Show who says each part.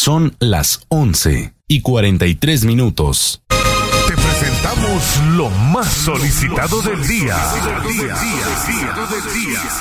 Speaker 1: Son las 11:43.
Speaker 2: Te presentamos lo más solicitado del día.